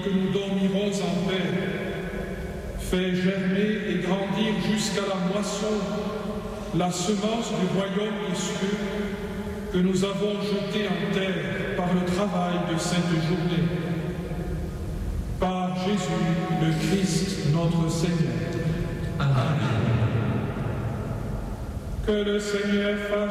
que nous dormirons en paix. Fais germer et grandir jusqu'à la moisson la semence du royaume des cieux que nous avons jetée en terre par le travail de cette journée. Par Jésus le Christ, notre Seigneur. Amen. Que le Seigneur fasse